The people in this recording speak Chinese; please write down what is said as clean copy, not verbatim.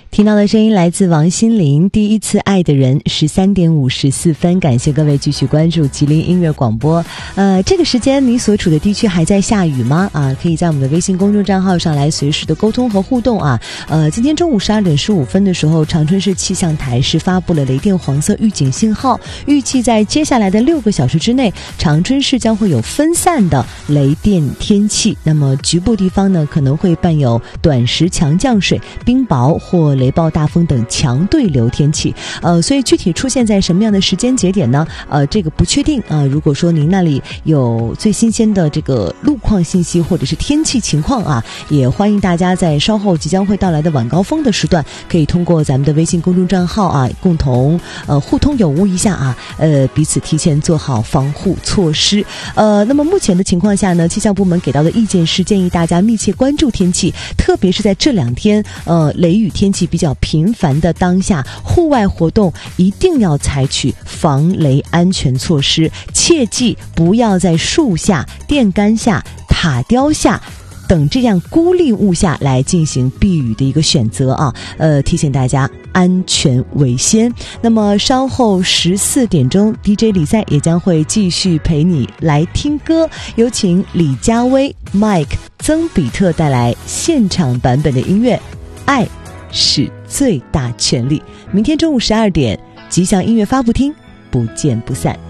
听到的声音来自王心凌，第一次爱的人，13点54分。感谢各位继续关注吉林音乐广播。这个时间你所处的地区还在下雨吗？可以在我们的微信公众账号上来随时的沟通和互动啊。今天中午12点15分的时候，长春市气象台是发布了雷电黄色预警信号，预计在接下来的6个小时之内，长春市将会有分散的雷电天气。那么局部地方呢，可能会伴有短时强降水、冰雹或雷暴大风等强对流天气，所以具体出现在什么样的时间节点呢？这个不确定啊。如果说您那里有最新鲜的这个路况信息或者是天气情况啊，也欢迎大家在稍后即将会到来的晚高峰的时段，可以通过咱们的微信公众账号啊，共同互通有无一下啊，彼此提前做好防护措施。那么目前的情况下呢，气象部门给到的意见是建议大家密切关注天气，特别是在这2天雷雨天气比较频繁的当下，户外活动一定要采取防雷安全措施，切记不要在树下、电杆下、塔吊下等这样孤立物下来进行避雨的一个选择啊。提醒大家安全为先。那么稍后14点钟 DJ 李赛也将会继续陪你来听歌，有请李佳薇、Mike、曾比特带来现场版本的音乐《爱是最大权力》。明天中午12点吉祥音乐发布厅不见不散。